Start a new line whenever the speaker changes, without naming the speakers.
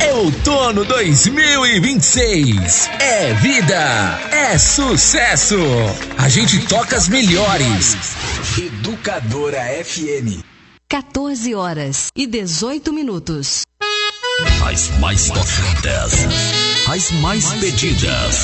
Outono 2026. É vida, é sucesso. A gente toca as melhores. Educadora FM.
14h18.
As mais tocadas, as mais pedidas,